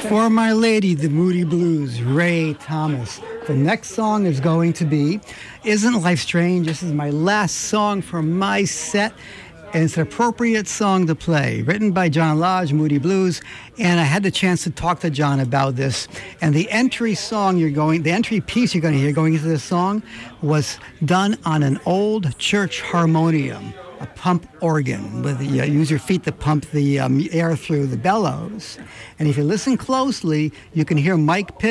For My Lady, the Moody Blues, Ray Thomas. The next song is going to be Isn't Life Strange? This is my last song for my set, and it's an appropriate song to play. Written by John Lodge, Moody Blues, and I had the chance to talk to John about this. And the entry piece you're going to hear going into this song was done on an old church harmonium, a pump organ with you use your feet to pump the air through the bellows. And if you listen closely, you can hear Mike Pitt